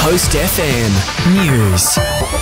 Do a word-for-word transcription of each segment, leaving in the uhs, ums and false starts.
Coast F M News.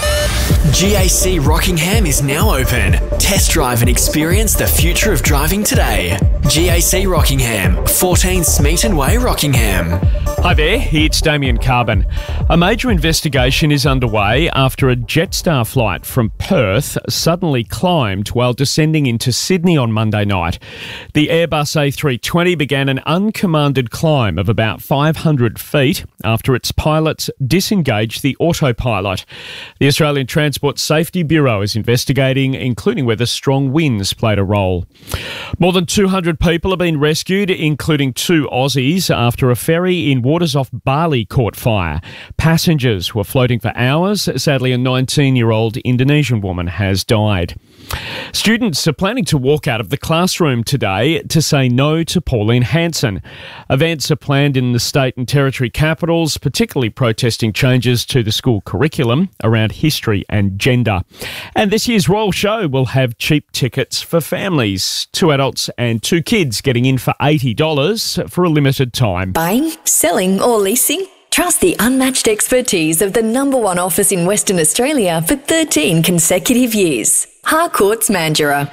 G A C Rockingham is now open. Test drive and experience the future of driving today. G A C Rockingham, fourteen Smeaton Way, Rockingham. Hi there, it's Damien Carbon. A major investigation is underway after a Jetstar flight from Perth suddenly climbed while descending into Sydney on Monday night. The Airbus A three twenty began an uncommanded climb of about five hundred feet after its pilots disengaged the autopilot. The Australian Transport Safety Bureau is investigating, including whether strong winds played a role. More than two hundred people have been rescued, including two Aussies, after a ferry in waters off Bali caught fire. Passengers were floating for hours. Sadly, a nineteen-year-old Indonesian woman has died. Students are planning to walk out of the classroom today to say no to Pauline Hanson. Events are planned in the state and territory capitals, particularly protesting changes to the school curriculum around history and gender. And this year's Royal Show will have cheap tickets for families. Two adults and two kids getting in for eighty dollars for a limited time. Buying, selling or leasing? Trust the unmatched expertise of the number one office in Western Australia for thirteen consecutive years. Harcourts Mandurah.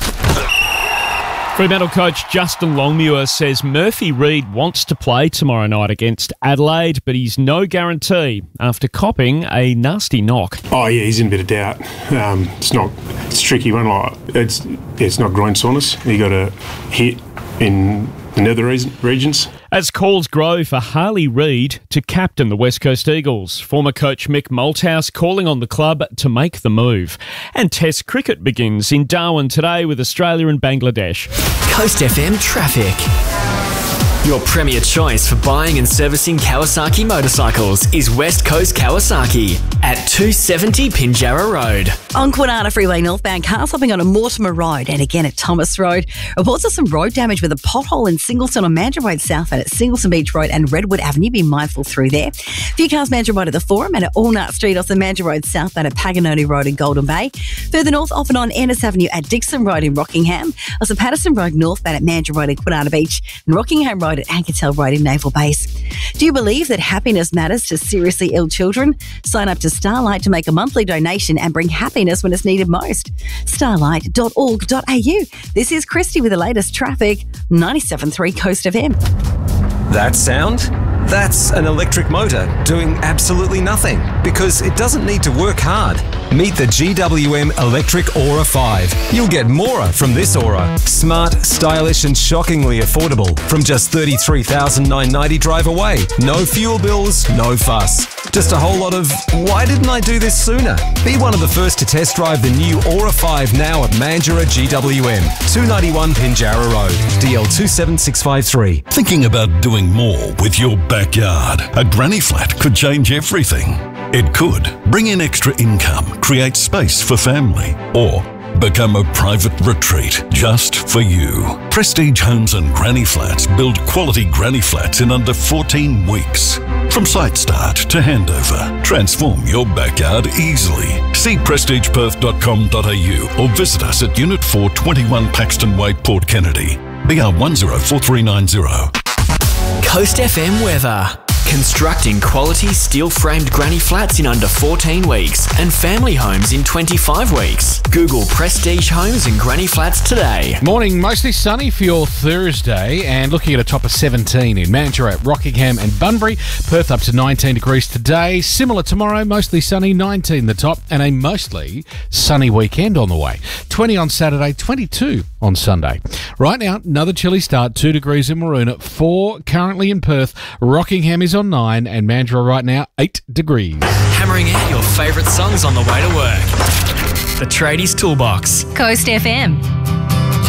Fremantle coach Justin Longmuir says Murphy Reid wants to play tomorrow night against Adelaide, but he's no guarantee after copping a nasty knock. Oh yeah, he's in a bit of doubt. Um, it's not, it's a tricky one. Like it's, it's not groin soreness. He got a hit in the nether regions. As calls grow for Harley Reid to captain the West Coast Eagles, former coach Mick Malthouse calling on the club to make the move. And Test cricket begins in Darwin today with Australia and Bangladesh. Coast F M traffic. Your premier choice for buying and servicing Kawasaki motorcycles is West Coast Kawasaki at two seventy Pinjarra Road. On Kwinana Freeway northbound, car stopping on a Mortimer Road and again at Thomas Road. Reports of some road damage with a pothole in Singleton on Mandurah Road south and at Singleton Beach Road and Redwood Avenue. Be mindful through there. Few cars Mandurah Road at the Forum and at Allnut Street off the Mandurah Road south and at Paganoni Road in Golden Bay. Further north, off and on Ennis Avenue at Dixon Road in Rockingham. Also Patterson Road northbound at Mandurah Road in Kwinana Beach and Rockingham Road at Ankertel Road in Naval Base. Do you believe that happiness matters to seriously ill children? Sign up to Starlight to make a monthly donation and bring happiness when it's needed most. starlight dot org dot a u. This is Christy with the latest traffic, ninety-seven point three Coast F M. That sound? That's an electric motor doing absolutely nothing because it doesn't need to work hard. Meet the G W M Electric Aura five. You'll get more from this Aura. Smart, stylish and shockingly affordable from just thirty-three thousand nine hundred ninety dollars drive away. No fuel bills, no fuss. Just a whole lot of, why didn't I do this sooner? Be one of the first to test drive the new Aura five now at Mandurah G W M, two ninety-one Pinjarra Road, D L two seven six five three. Thinking about doing more with your backyard? A granny flat could change everything. It could bring in extra income, create space for family, or become a private retreat just for you. Prestige Homes and Granny Flats build quality granny flats in under fourteen weeks. From site start to handover, transform your backyard easily. See prestige perth dot com dot a u or visit us at Unit four, twenty-one Paxton Way, Port Kennedy. B R one zero four three nine zero. Coast F M weather. Constructing quality steel-framed granny flats in under fourteen weeks and family homes in twenty-five weeks. Google Prestige Homes and Granny Flats today. Morning, mostly sunny for your Thursday and looking at a top of seventeen in Mandurah, Rockingham and Bunbury. Perth up to nineteen degrees today. Similar tomorrow, mostly sunny, nineteen the top and a mostly sunny weekend on the way. twenty on Saturday, twenty-two on Sunday. Right now, another chilly start, two degrees in Maroona, four currently in Perth. Rockingham is on nine and Mandurah right now, eight degrees. Hammering out your favourite songs on the way to work. The Tradies Toolbox. Coast F M.